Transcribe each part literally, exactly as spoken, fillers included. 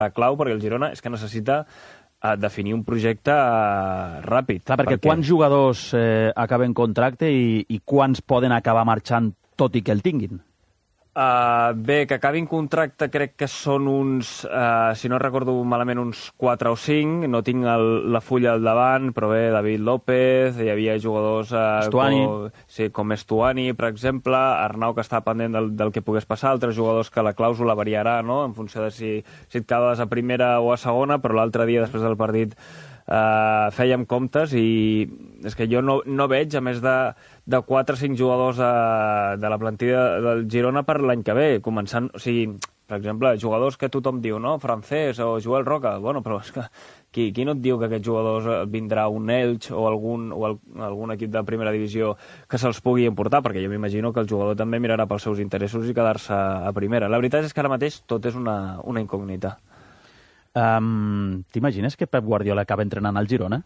clau, perquè el Girona és que necessita a definir un projecte uh, ràpid. Clar, perquè, perquè quants jugadors eh, acaben contracte i, i quants poden acabar marxant tot i que el tinguin? Uh, bé, que acabin contracte crec que són uns, uh, si no recordo malament, uns quatre o cinc. No tinc el, la fulla al davant, però bé, David López, hi havia jugadors uh, com, sí, com Estuani, per exemple, Arnau, que està pendent del, del que pogués passar, altres jugadors que la clàusula variarà, no?, en funció de si, si et quedes a primera o a segona, però l'altre dia, després del partit, Uh, fèiem comptes i és que jo no, no veig, a més de, de quatre o cinc jugadors uh, de la plantilla del Girona per l'any que ve, començant, o sigui, per exemple, jugadors que tothom diu, no?, Francés o Joel Roca, bueno, però és que qui, qui no et diu que aquests jugadors vindrà un Elx o algun, o el, algun equip de primera divisió que se'ls pugui importar, perquè jo m'imagino que el jugador també mirarà pels seus interessos i quedar-se a primera. La veritat és que ara mateix tot és una, una incògnita. Um, T'imagines que Pep Guardiola acaba entrenant al Girona?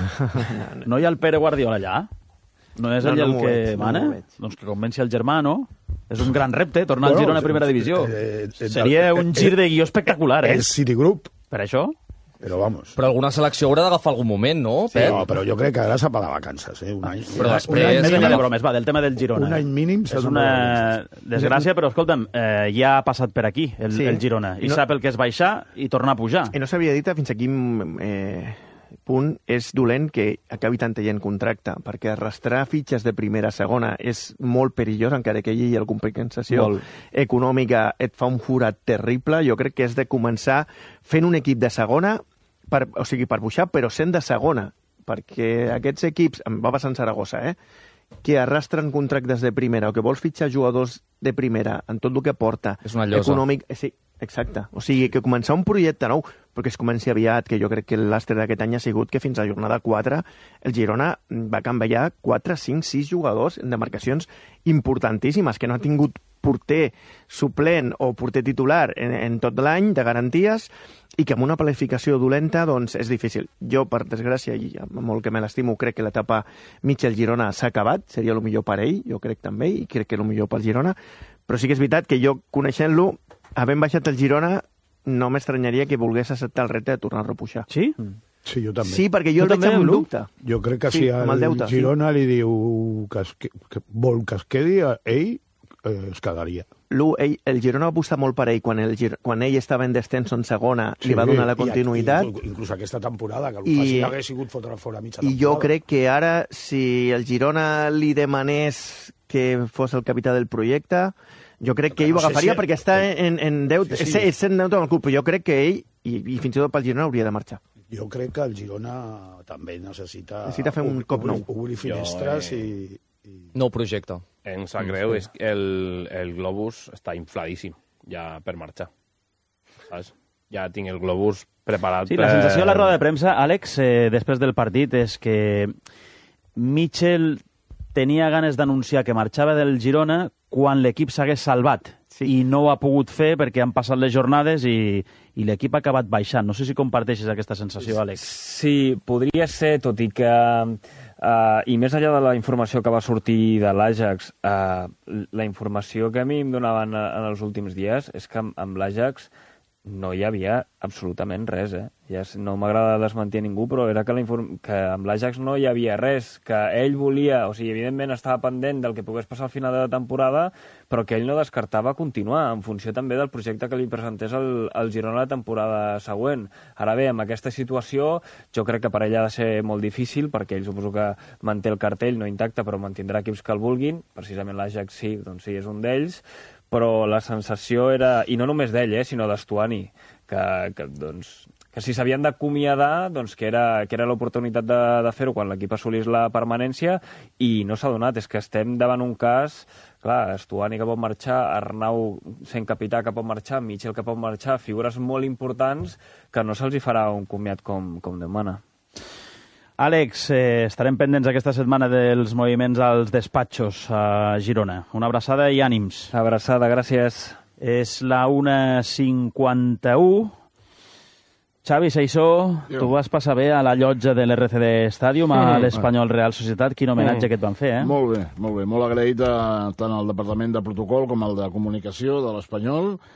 No hi ha el Pere Guardiola allà? No és ell no, no el que veig, mana? No doncs que convenci el germà, no? És un gran repte, tornar bueno, al Girona a primera divisió. Eh, eh, Seria un gir de guió espectacular, eh? El Citigroup. Per això? Però vamos. Però alguna selecció haurà d'agafar algun moment, no, sí, Pep? No, però jo crec que ara s'ha pagat vacances, eh? Un any. Però un després... Any, més enllà de bromes, va, del tema del Girona. Un any mínim s'ha És una desgràcia, però escolta'm, eh, ja ha passat per aquí el, sí. el Girona. I no... sap el que és baixar i tornar a pujar. I no s'havia dit fins a quin eh, punt és dolent que acabi tanta gent contracte, perquè arrastrar fitxes de primera a segona és molt perillós, encara que hi hagi alguna compensació molt. econòmica et fa un forat terrible. Jo crec que és de començar fent un equip de segona, per, o sigui, per pujar, però sent de segona, perquè aquests equips, em va passar en Saragossa, eh, que arrastren contractes de primera o que vols fitxar jugadors de primera en tot el que porta és una llosa. Econòmic... Sí, exacte. O sigui, que començar un projecte nou, perquè es comenci aviat, que jo crec que l'àster d'aquest any ha sigut que fins a jornada quatre el Girona va canviar quatre, cinc, sis jugadors en demarcacions importantíssimes, que no ha tingut porter suplent o porter titular en, en tot l'any de garanties i que amb una planificació dolenta doncs és difícil. Jo, per desgràcia, i molt que me l'estimo, crec que l'etapa Mitchell-Girona s'ha acabat, seria el millor per ell, jo crec també, i crec que el millor pel Girona, però sí que és veritat que jo, coneixent-lo, havent baixat el Girona, no m'estranyaria que volgués acceptar el repte de tornar a repujar. Sí? Mm. Sí, jo també. Sí, perquè jo el veig amb un dubte. Jo crec que sí, si el, el deute, Girona sí. li diu que, es, que, que vol que es quedi, ell eh, es quedaria. Lu, ell, el Girona va apostar molt per ell quan, el, quan ell estava en descenso en segona, sí, li va donar la continuïtat. I, inclús aquesta temporada, que el I, fàcil hagués sigut fotre fora mitja temporada. I jo crec que ara, si el Girona li demanés que fos el capità del projecte, jo crec que ell no ho agafaria si, perquè està en, en deute, sí, sí. és sent deute amb el club, però jo crec que ell, i, i fins i tot pel Girona, hauria de marxar. Jo crec que el Girona també necessita... Necessita fer un cop nou. Obrir finestres jo, eh... i... i... Nou projecte. Em sap greu, és que el, el globus està infladíssim ja per marxar. Saps? Ja tinc el globus preparat. Sí, per... la sensació a la roda de premsa, Àlex, eh, després del partit, és que Mitchell tenia ganes d'anunciar que marxava del Girona quan l'equip s'hagués salvat. Sí. I no ho ha pogut fer perquè han passat les jornades i, i l'equip ha acabat baixant. No sé si comparteixes aquesta sensació, Àlex. Sí, podria ser, tot i que... Uh, I més enllà de la informació que va sortir de l'Ajax, uh, la informació que a mi em donaven en els últims dies és que amb, amb l'Ajax no hi havia absolutament res, eh? Ja no m'agrada desmentir a ningú, però era que, la que amb l'Ajax no hi havia res, que ell volia, o sigui, evidentment estava pendent del que pogués passar al final de la temporada, però que ell no descartava continuar, en funció també del projecte que li presentés el, el Girona la temporada següent. Ara bé, amb aquesta situació, jo crec que per ell ha de ser molt difícil, perquè ell suposo que manté el cartell, no intacte, però mantindrà equips que el vulguin, precisament l'Ajax sí, doncs sí, és un d'ells, però la sensació era, i no només d'ell, eh, sinó d'Estuani, que, que, doncs, que si s'havien d'acomiadar, doncs que era, que era l'oportunitat de, de fer-ho quan l'equip assolís la permanència, i no s'ha donat. És que estem davant un cas, clar, Estuani que pot marxar, Arnau sent capità que pot marxar, Mitchell que pot marxar, figures molt importants que no se'ls hi farà un comiat com, com demana. Àlex, eh, estarem pendents aquesta setmana dels moviments als despatxos a Girona. Una abraçada i ànims. Abraçada, gràcies. És la una cinquanta-u. Xavi Seisó, jo. Tu vas passar bé a la llotja de l'R C D Stadium, a mm. l'Espanyol Real Societat. Quin homenatge mm. que et van fer, eh? Molt bé, molt bé. Molt agraït a, tant al Departament de Protocol com al de Comunicació de l'Espanyol.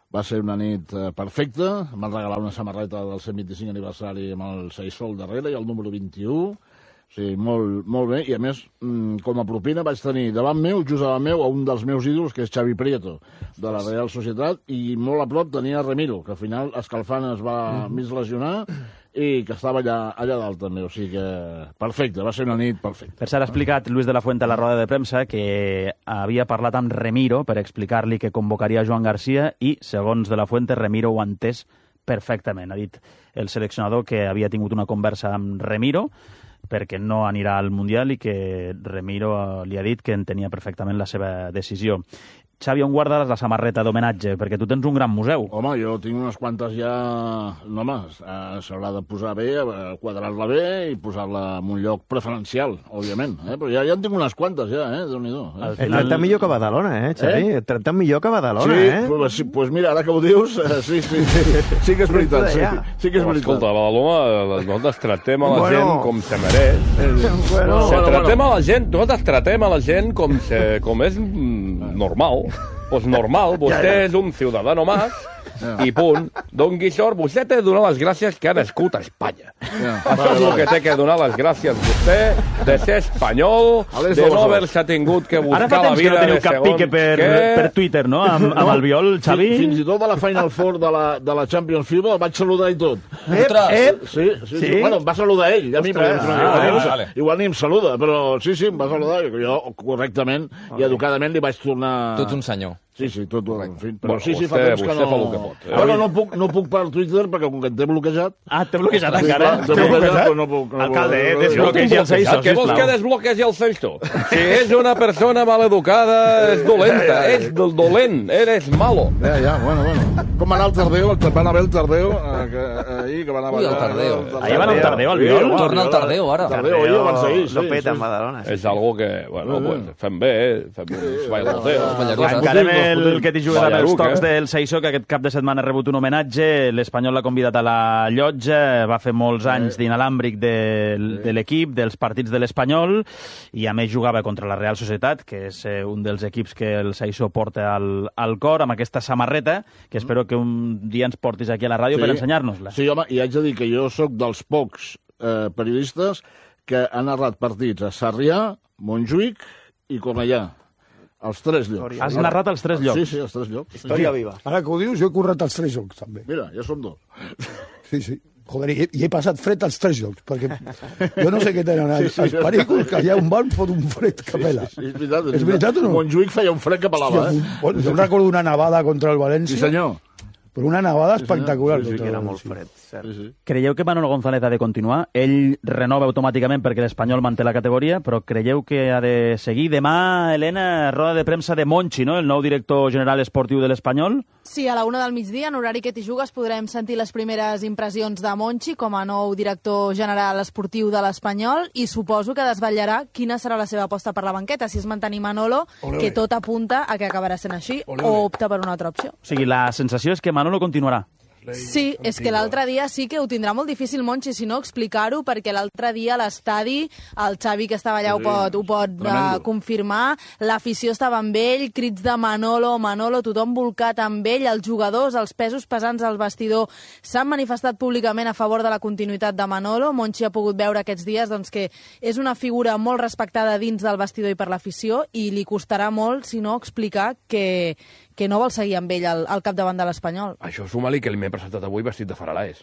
Va ser una nit eh, perfecta. Em van regalar una samarreta del cent vint-i-cinc aniversari amb el Saissó al darrere i el número vint-i-u. Sí, molt, molt bé. I, a més, com a propina vaig tenir davant meu, just davant meu, a un dels meus ídols, que és Xavi Prieto, de la Real Societat, i molt a prop tenia Remiro, que al final, escalfant, es va mm. mig lesionar, i que estava allà, allà dalt també. O sigui que, perfecte, va ser una nit perfecta. Per cert, ha explicat Luis de la Fuente a la roda de premsa que havia parlat amb Remiro per explicar-li que convocaria Joan Garcia i, segons de la Fuente, Remiro ho ha entès perfectament. Ha dit el seleccionador que havia tingut una conversa amb Remiro perquè no anirà al Mundial i que Remiro li ha dit que en tenia perfectament la seva decisió. Xavi, on guardes la samarreta d'homenatge? Perquè tu tens un gran museu. Home, jo tinc unes quantes ja... No, home, s'haurà de posar bé, quadrar-la bé i posar-la en un lloc preferencial, òbviament. Eh? Però ja, ja en tinc unes quantes, ja, eh? Déu-n'hi-do. Eh? Et tracta millor que Badalona, eh, Xavi? Eh? Et tracta millor que Badalona, sí, eh? Pues, pues mira, ara que ho dius, sí, sí, sí, sí que és veritat. Sí, sí que és veritat. Escolta, a Badalona, nosaltres tratem a la bueno. gent com se mereix. Bueno, se bueno, tratem bueno. a la gent, nosaltres tratem a la gent com, se, com és normal. Pues normal, vostè ja, ja. és un ciudadano más ja. i punt. Don Guixor, vostè té de donar les gràcies que ha nascut a Espanya. Ja. Això és el que té que donar les gràcies vostè, de ser espanyol, de no haver-se tingut que buscar la vida de segons... Ara fa temps que no teniu cap segons... pique per, per Twitter, no?, amb, amb el Biol, Xavi? Fins i tot a la Final Four de la, de la Champions FIBA el vaig saludar i tot. Ep, ep. Sí, sí, sí. Bueno, em va saludar ell, a mi, perquè ah, igual, vale. igual ni em saluda, però sí, sí, em va saludar. Jo, correctament i educadament, li vaig tornar... Tu ets un senyor. Sí, sí, tot ho... En fi, però bueno, sí, sí, vostè, fa temps que no... Fa el que pot, eh? Bueno, no puc, no puc per Twitter, perquè com que en té bloquejat... Ah, té bloquejat encara? Té bloquejat, però no puc... No Alcalde, no, desbloquegi el Seixo, Què vols que desbloquegi el Seixo? Si és una persona maleducada, és dolenta, és dolent, eres malo. Ja, ja, bueno, bueno. Com va anar el Tardeo? Van haver el Tardeo, ahir, que va anar... Ui, el Tardeo. Ahir va anar el Tardeo, el Biol? Torna el Tardeo, ara. Tardeo, ahir abans d'ahir, sí. Lo peta en Badalona. És algo que, bueno, pues, fem bé, fem uns bailoteos. Encarem el que t'hi jugues amb els tocs del Seixo, que aquest cap de setmana ha rebut un homenatge. L'Espanyol l'ha convidat a la llotja, va fer molts anys d'inalàmbric de, de l'equip, dels partits de l'Espanyol, i a més jugava contra la Real Societat, que és un dels equips que el Seixo porta al, al cor, amb aquesta samarreta, que espero que un dia ens portis aquí a la ràdio sí. per ensenyar-nos-la. Sí, home, i haig de dir que jo sóc dels pocs eh, periodistes que han narrat partits a Sarrià, Montjuïc i Cornellà. Els tres llocs. Has narrat els tres llocs? Sí, sí, els tres llocs. Història viva. Ara que ho dius, jo he currat els tres llocs, també. Mira, ja som dos. Sí, sí. Joder, i he, i he passat fred als tres llocs, perquè jo no sé què tenen els, sí, sí, els pericos, que allà on van fot un fred que pela. Sí, sí, és veritat. És veritat o no? Montjuïc feia un fred que pelava, eh? Bueno, jo recordo una nevada contra el València. Sí, senyor. Però una nevada espectacular. Sí, sí, que era molt fred. Sí, sí. Creieu que Manolo González ha de continuar? Ell renova automàticament perquè l'Espanyol manté la categoria, però creieu que ha de seguir? Demà, Helena, roda de premsa de Monchi, no?, el nou director general esportiu de l'Espanyol. Sí, a la una del migdia, en horari que t'hi jugues, podrem sentir les primeres impressions de Monchi com a nou director general esportiu de l'Espanyol, i suposo que desvetllarà quina serà la seva aposta per la banqueta, si és mantenir Manolo, ole, que tot apunta a que acabarà sent així, ole, ole. o opta per una altra opció. O sigui, la sensació és que Manolo continuarà. Sí, és que l'altre dia sí que ho tindrà molt difícil, Monchi, si no explicar-ho, perquè l'altre dia a l'estadi, el Xavi, que estava allà, ho pot, ho pot uh, confirmar, l'afició estava amb ell, crits de Manolo, Manolo, tothom volcat amb ell, els jugadors, els pesos pesants al vestidor s'han manifestat públicament a favor de la continuïtat de Manolo. Monchi ha pogut veure aquests dies doncs, que és una figura molt respectada dins del vestidor i per l'afició, i li costarà molt, si no, explicar que... que no vol seguir amb ell al, al capdavant de l'Espanyol. Això suma-li que m'he presentat avui vestit de faralaes.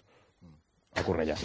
A Cornellà.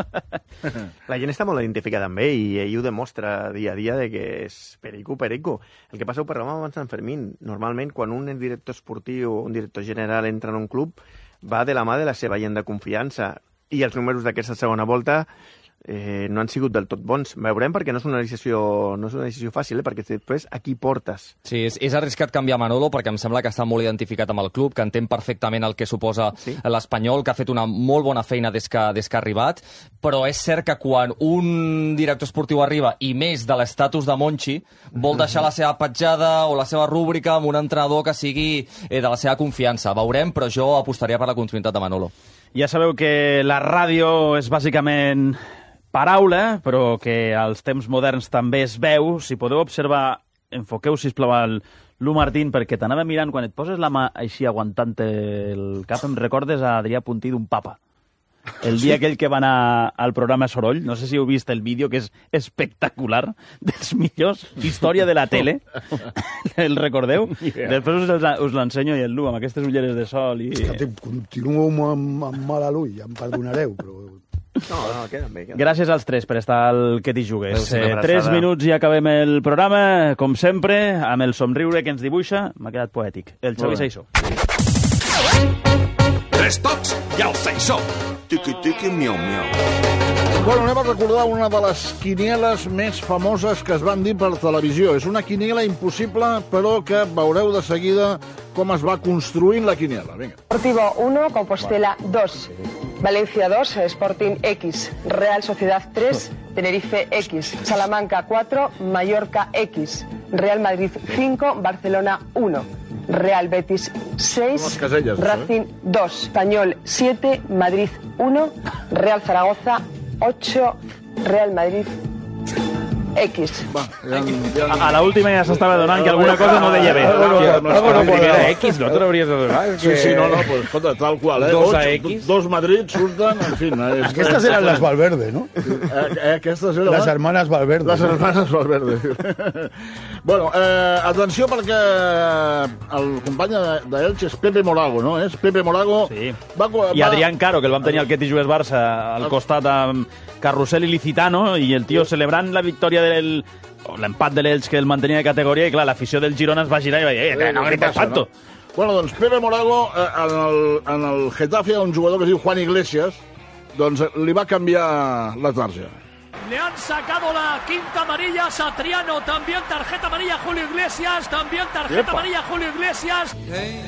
La gent està molt identificada amb ell i ell ho demostra dia a dia de que és perico, perico. El que passa, ho parlàvem abans d'en Fermín, normalment quan un director esportiu o un director general entra en un club va de la mà de la seva gent de confiança, i els números d'aquesta segona volta eh, no han sigut del tot bons. Veurem, perquè no és una decisió, no és una decisió fàcil, eh? Perquè després a qui portes? Sí, és, és arriscat canviar Manolo, perquè em sembla que està molt identificat amb el club, que entén perfectament el que suposa sí. l'Espanyol, que ha fet una molt bona feina des que, des que ha arribat, però és cert que quan un director esportiu arriba, i més de l'estatus de Monchi, vol deixar la seva petjada o la seva rúbrica amb un entrenador que sigui eh, de la seva confiança. Veurem, però jo apostaria per la continuïtat de Manolo. Ja sabeu que la ràdio és bàsicament paraula, però que als temps moderns també es veu. Si podeu observar, enfoqueu, sisplau, Lu Martín, perquè t'anava mirant, quan et poses la mà així aguantant el cap, em recordes a Adrià Puntí d'un papa. El dia aquell que va anar al programa Soroll, no sé si heu vist el vídeo, que és espectacular, dels millors, història de la tele, el recordeu? Yeah. Després us, us l'ensenyo i el Lu, amb aquestes ulleres de sol. I... Escolta, continuo amb, amb mal a l'ull, ja em perdonareu, però... No, no, queda bé. Queda. Gràcies als tres per estar al Que t'hi jugues. Eh, tres minuts i acabem el programa, com sempre, amb el somriure que ens dibuixa. M'ha quedat poètic. El Xavi Saissó. Tres tocs i el Saissó. Tiqui, tiqui, miau, miau. Bueno, anem a recordar una de les quinieles més famoses que es van dir per televisió. És una quiniela impossible, però que veureu de seguida com es va construint la quiniela. Vinga. Deportivo uno, Compostela dos. Valencia dos, Sporting X. Real Sociedad tres, Tenerife X. Salamanca cuatro, Mallorca X. Real Madrid cinco, Barcelona uno. Real Betis seis, casellas, Racing dos, Español siete, Madrid uno, Real Zaragoza ocho, Real Madrid X. Va, ja, ja... A, a la última ja s'estava donant que alguna cosa no deia bé. No, no, no, no, no, era X, no te l'hauries de donar. Sí, sí, no, no, pues escolta, tal qual, eh? Dos a X. Dos Madrid surten, en fin. Eh, Aquestes eren les Valverde, no? Eh, aquestes eren... Les hermanes Valverde. Les hermanes Valverde. Bueno, eh, atenció perquè el company d'Elx és Pepe Morago, no? És Pepe Morago... Sí. Va, va... I Adrián Caro, que el vam tenir al Que t'hi jugues Barça al costat amb Carrusel i Licitano, i el tio celebrant la victòria del... l'empat de l'Elx que el mantenia de categoria, i clar, l'afició del Girona es va girar i va dir, eh, no grites tanto. No? Bueno, doncs Pepe Morago, eh, en, el, en el Getafe, un jugador que es diu Juan Iglesias, doncs li va canviar la targeta. Le han sacado la quinta amarilla a Satriano, también tarjeta amarilla a Julio Iglesias, también tarjeta Epa. amarilla a Julio Iglesias.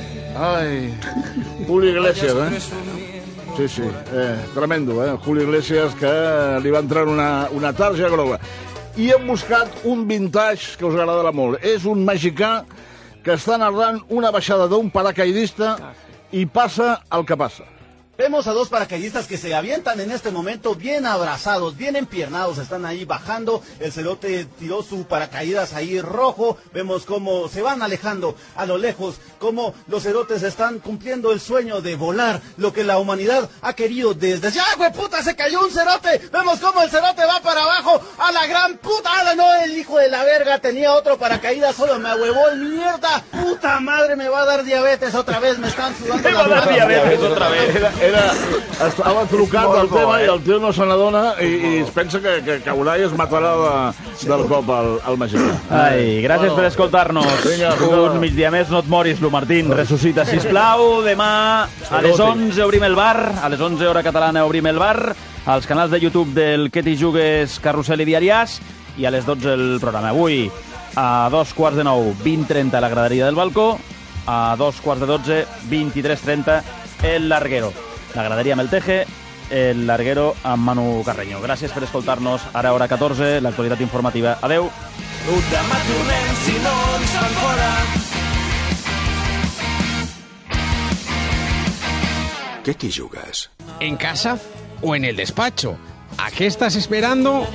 Ai, Julio Iglesias, eh? Sí, sí, eh, tremendo, eh? Julio Iglesias, que li va entrar una, una targeta groga. I hem buscat un vintage que us agradarà molt. És un mexicà que està narrant una baixada d'un paracaidista i passa el que passa. Vemos a dos paracaidistas que se avientan en este momento bien abrazados, bien empiernados, están ahí bajando. El cerote tiró su paracaídas ahí rojo. Vemos cómo se van alejando a lo lejos, cómo los cerotes están cumpliendo el sueño de volar, lo que la humanidad ha querido desde... ¡Ya, güey, puta, se cayó un cerote! Vemos cómo el cerote va para abajo, a la gran puta. ¡Ah, no, el hijo de la verga tenía otro paracaídas, solo me ahuevó el mierda! ¡Puta madre, me va a dar diabetes otra vez! Me están sudando me va a dar diabetes otra vez. Era, era, estava trucat del tema i el tio no se n'adona i, i es pensa que, que caurà i es matarà de, del cop al, al mexicà. Ai, gràcies bueno, per escoltar-nos. Vinga, un migdia més, no et moris, Lu Martín. Ressuscita, sisplau. Demà a les onze obrim el bar, a les onze hora catalana obrim el bar, als canals de YouTube del Que t'hi jugues, Carrusel i Diariàs, i a les dotze el programa. Avui, a dos quarts de nou, vint trenta, la graderia del balcó, a dos quarts de dotze, vint-i-tres trenta, el Larguero. La graderia amb el Teje, el Larguero amb Manu Carreño. Gràcies per escoltar-nos. Ara, hora catorze, l'actualitat informativa. Adeu. Demà tornem, si no ens fan fora. ¿Qué t'hi jugues? ¿En casa o en el despacho? ¿A qué estás esperando?